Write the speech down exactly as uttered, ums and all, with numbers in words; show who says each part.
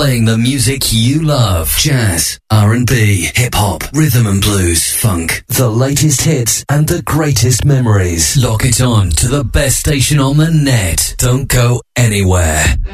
Speaker 1: Playing the music you love. Jazz, R and B, hip-hop, rhythm and blues, funk. The latest hits and the greatest memories. Lock it on to the best station on the net. Don't go anywhere.